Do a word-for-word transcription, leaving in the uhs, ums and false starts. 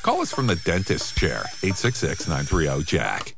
Call us from the dentist's chair, eight six six, nine three zero, Jack.